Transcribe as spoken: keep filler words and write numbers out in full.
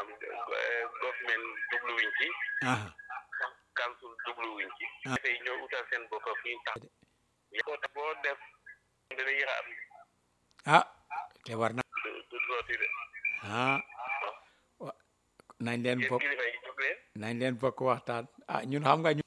maanaam government jubluwuñ ci ah council jubluwuñ ci ah dafay ñëw utal seen bopp fi ñu tax boo boo def dana yéex a am ah te war na du du sotti de ah wa- nañ leen yéen bokk kilifa yi jóg leen nañ leen bokk waxtaan ah ñun xam nga